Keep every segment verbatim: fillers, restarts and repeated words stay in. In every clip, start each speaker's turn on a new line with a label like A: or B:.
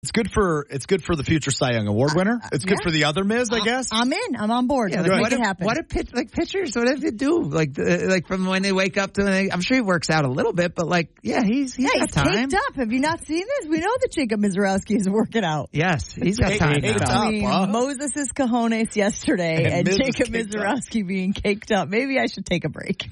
A: It's good for it's good for the future Cy Young Award winner. It's good
B: yeah.
A: for the other Miz, I guess.
B: I'm in. I'm on board.
C: Yeah,
B: Let's
C: like,
B: make
C: what
B: it
C: if,
B: happen.
C: What if pitch, like pitchers? What if they do like the, like from when they wake up to? I'm sure he works out a little bit, but like yeah, he's he's
B: yeah,
C: got
B: he's
C: time.
B: caked up. Have you not seen this? We know that Jacob Mizorowski is working out.
C: Yes, he's got time.
A: Caked
C: now.
A: up,
B: Between
A: huh?
B: Moses' cojones yesterday
A: And
B: and,
A: Miz is
B: Jacob
A: caked up.
B: Mizorowski being caked up. Maybe I should take a break.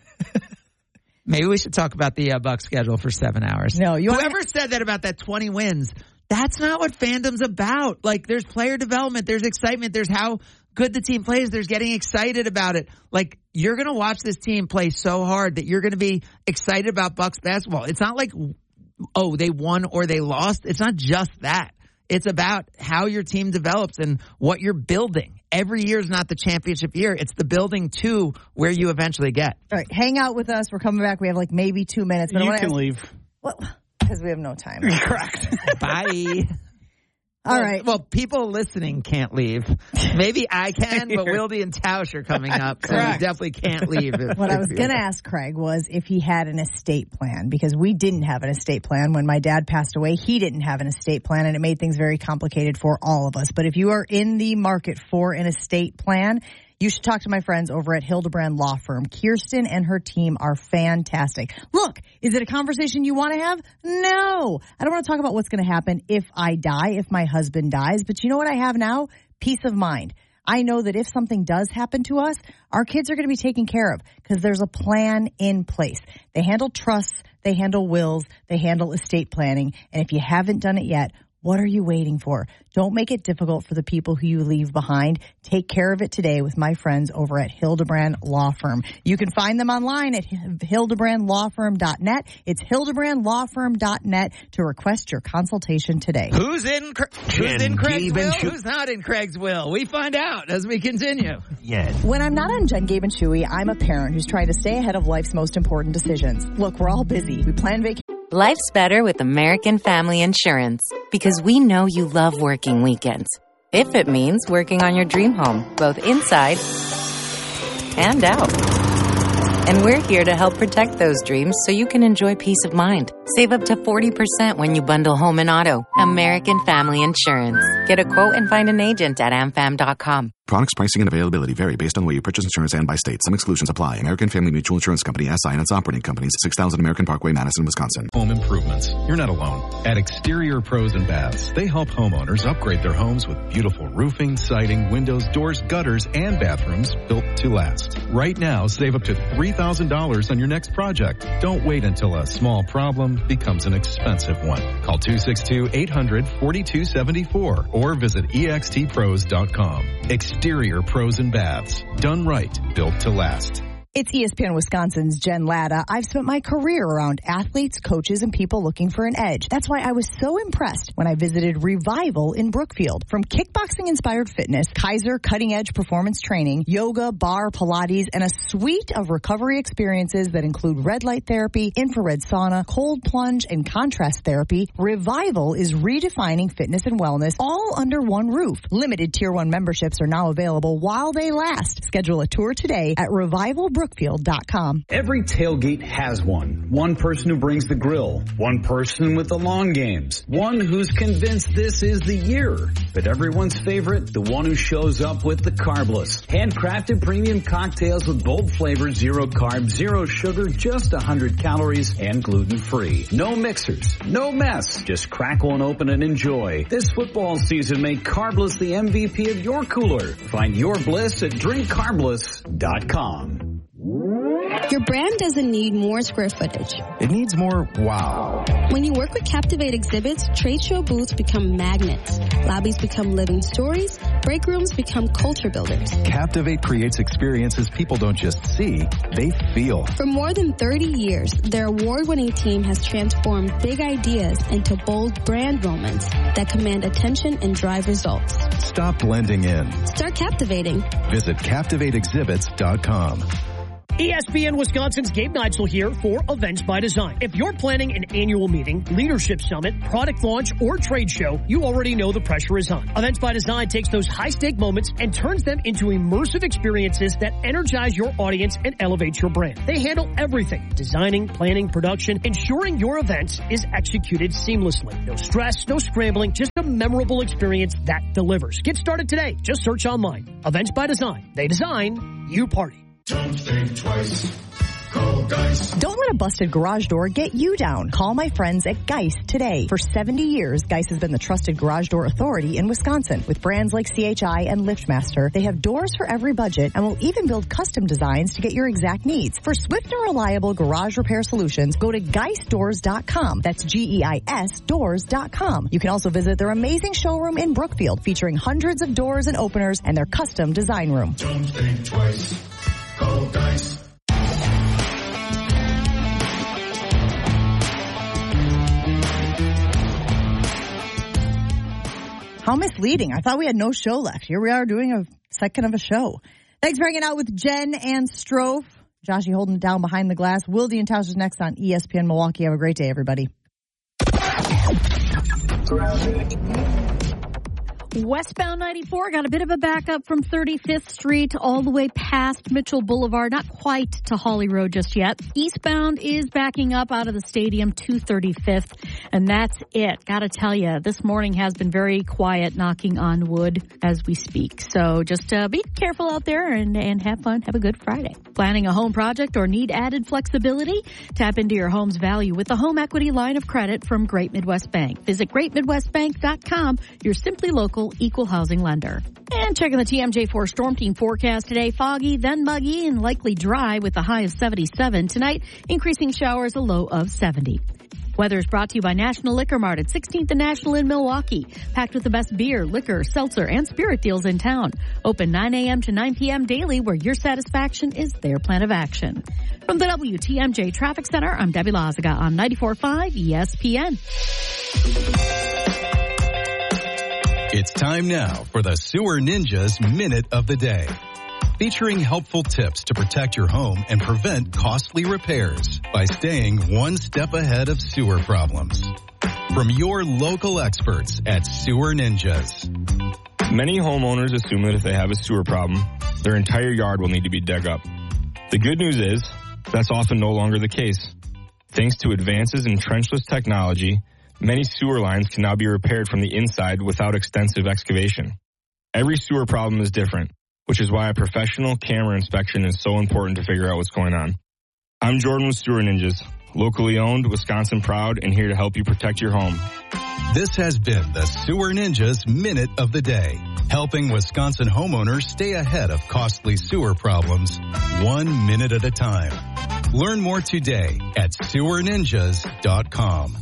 C: Maybe we should talk about the uh, Bucs schedule for seven hours.
B: No, you
C: Whoever
B: wanna-
C: said that about that twenty wins, that's not what fandom's about. Like, there's player development, there's excitement, there's how good the team plays, there's getting excited about it. Like, you're going to watch this team play so hard that you're going to be excited about Bucs basketball. It's not like, oh, they won or they lost. It's not just that. It's about how your team develops and what you're building. Every year is not the championship year. It's the building to where you eventually get.
B: All right, hang out with us. We're coming back. We have like maybe two minutes. But I
A: You
B: wanna
A: can
B: ask-
A: leave.
B: Well, because we have no time.
A: Correct.
C: Bye.
B: All
C: well,
B: right.
C: Well, people listening can't leave. Maybe I can, but Wildy and Tausch are coming up, so you
A: Correct.
C: definitely can't leave. If,
B: What I was
C: if
B: going to
C: you're-
B: ask Craig was if he had an estate plan, because we didn't have an estate plan. When my dad passed away, he didn't have an estate plan, and it made things very complicated for all of us. But if you are in the market for an estate plan, you should talk to my friends over at Hildebrand Law Firm. Kirsten and her team are fantastic. Look, is it a conversation you want to have? No. I don't want to talk about what's going to happen if I die, if my husband dies. But you know what I have now? Peace of mind. I know that if something does happen to us, our kids are going to be taken care of because there's a plan in place. They handle trusts, they handle wills, they handle estate planning. And if you haven't done it yet, what are you waiting for? Don't make it difficult for the people who you leave behind. Take care of it today with my friends over at Hildebrand Law Firm. You can find them online at hildebrand law firm dot net. It's hildebrand law firm dot net to request your consultation today.
C: Who's in, Cra- who's in Craig's will? Who's not in Craig's will? We find out as we continue.
D: Yeah.
B: When I'm not on Jen, Gabe, and Chewy, I'm a parent who's trying to stay ahead of life's most important decisions. Look, we're all busy. We plan vacations.
E: Life's better with American Family Insurance because we know you love working weekends. If it means working on your dream home, both inside and out. And we're here to help protect those dreams so you can enjoy peace of mind. Save up to forty percent when you bundle home and auto. American Family Insurance. Get a quote and find an agent at am fam dot com.
F: Products, pricing, and availability vary based on where you purchase insurance and by state. Some exclusions apply. American Family Mutual Insurance Company, S I and its operating companies, six thousand American Parkway, Madison, Wisconsin.
G: Home improvements. You're not alone. At Exterior Pros and Baths, they help homeowners upgrade their homes with beautiful roofing, siding, windows, doors, gutters, and bathrooms built to last. Right now, save up to three thousand dollars on your next project. Don't wait until a small problem becomes an expensive one. Call two six two, eight hundred, four two seven four or visit e x t pros dot com. Exterior Pros and Baths. Done right. Built to last.
B: It's E S P N Wisconsin's Jen Latta. I've spent my career around athletes, coaches, and people looking for an edge. That's why I was so impressed when I visited Revival in Brookfield. From kickboxing-inspired fitness, Kaiser cutting-edge performance training, yoga, bar, Pilates, and a suite of recovery experiences that include red light therapy, infrared sauna, cold plunge, and contrast therapy, Revival is redefining fitness and wellness all under one roof. Limited Tier one memberships are now available while they last. Schedule a tour today at revival brookfield dot com.
H: Every tailgate has one. One person who brings the grill. One person with the long games. One who's convinced this is the year. But everyone's favorite, the one who shows up with the carbless. Handcrafted premium cocktails with bold flavors, zero carbs, zero sugar, just one hundred calories, and gluten-free. No mixers, no mess. Just crack one open and enjoy. This football season, make Carbless the M V P of your cooler. Find your bliss at drink carbless dot com.
I: Your brand doesn't need more square footage.
D: It needs more wow.
I: When you work with Captivate Exhibits, trade show booths become magnets. Lobbies become living stories. Break rooms become culture builders.
D: Captivate creates experiences people don't just see, they feel.
I: For more than thirty years, their award-winning team has transformed big ideas into bold brand moments that command attention and drive results.
D: Stop blending in.
I: Start captivating.
D: Visit captivate exhibits dot com.
J: E S P N Wisconsin's Gabe Neitzel here for Events by Design. If you're planning an annual meeting, leadership summit, product launch, or trade show, you already know the pressure is on. Events by Design takes those high-stake moments and turns them into immersive experiences that energize your audience and elevate your brand. They handle everything: designing, planning, production, ensuring your event is executed seamlessly. No stress, no scrambling, just a memorable experience that delivers. Get started today. Just search online. Events by Design. They design, you party.
K: Don't think twice. Call Geist.
B: Don't let a busted garage door get you down. Call my friends at Geist today. For seventy years, Geist has been the trusted garage door authority in Wisconsin. With brands like C H I and LiftMaster, they have doors for every budget and will even build custom designs to get your exact needs. For swift and reliable garage repair solutions, go to geist doors dot com. That's G E I S doors dot com. You can also visit their amazing showroom in Brookfield, featuring hundreds of doors and openers and their custom design room.
K: Don't think twice. Call Geist.
B: How misleading. I thought we had no show left. Here we are doing a second of a show. Thanks for hanging out with Jen and Strofe. Joshy holding it down behind the glass. Wilde and Tausch is next on E S P N Milwaukee. Have a great day, everybody.
L: Westbound ninety-four got a bit of a backup from thirty-fifth Street all the way past Mitchell Boulevard, not quite to Holly Road just yet. Eastbound is backing up out of the stadium to thirty-fifth, and that's it. Gotta tell you, this morning has been very quiet, knocking on wood as we speak. So just uh, be careful out there and, and have fun. Have a good Friday. Planning a home project or need added flexibility? Tap into your home's value with the home equity line of credit from Great Midwest Bank. Visit great midwest bank dot com, your simply local equal housing lender. And checking the T M J four Storm Team forecast today, foggy, then muggy, and likely dry with a high of seventy-seven. Tonight, increasing showers, a low of seventy. Weather is brought to you by National Liquor Mart at sixteenth and National in Milwaukee. Packed with the best beer, liquor, seltzer, and spirit deals in town. Open nine a.m. to nine p.m. daily, where your satisfaction is their plan of action. From the W T M J Traffic Center, I'm Debbie Lazaga on ninety-four point five E S P N.
G: It's time now for the Sewer Ninjas Minute of the Day, featuring helpful tips to protect your home and prevent costly repairs by staying one step ahead of sewer problems. From your local experts at Sewer Ninjas.
M: Many homeowners assume that if they have a sewer problem, their entire yard will need to be dug up. The good news is that's often no longer the case. Thanks to advances in trenchless technology, many sewer lines can now be repaired from the inside without extensive excavation. Every sewer problem is different, which is why a professional camera inspection is so important to figure out what's going on. I'm Jordan with Sewer Ninjas, locally owned, Wisconsin proud, and here to help you protect your home.
G: This has been the Sewer Ninjas Minute of the Day, helping Wisconsin homeowners stay ahead of costly sewer problems, one minute at a time. Learn more today at sewer ninjas dot com.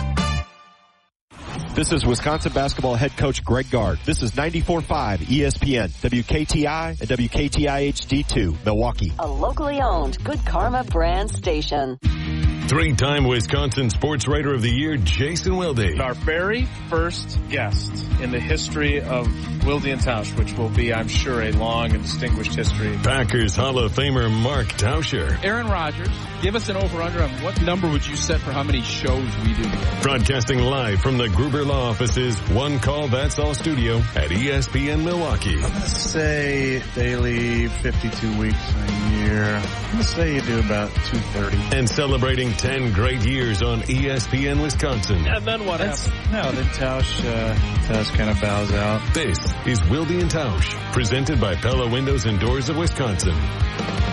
N: This is Wisconsin basketball head coach Greg Gard. This is ninety-four point five E S P N, W K T I, and W K T I H D two, Milwaukee.
O: A locally owned Good Karma brand station.
P: Three-time Wisconsin Sports Writer of the Year, Jason Wilde.
Q: Our very first guest in the history of Wilde and Tausch, which will be, I'm sure, a long and distinguished history.
P: Packers Hall of Famer Mark Tauscher.
R: Aaron Rodgers, give us an over-under on what number would you set for how many shows we do together?
P: Broadcasting live from the Gruber Law Offices, One Call That's All studio at E S P N Milwaukee.
Q: I'm going to say daily fifty-two weeks a year. I'm going to say you do about two thirty.
P: And celebrating ten great years on E S P N Wisconsin.
Q: And then what happens? No, then Tausch, uh, Tausch kind of bows out.
P: This is Wilde and Tausch, presented by Pella Windows and Doors of Wisconsin.